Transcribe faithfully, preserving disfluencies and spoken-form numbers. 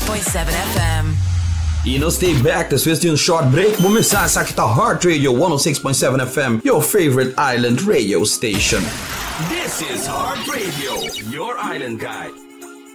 point seven F M. E não stay back, this was um short break. Vamos começar essa aqui tá Heart Radio one oh six point seven F M, your favorite island radio station. This is Heart Radio, your island guide.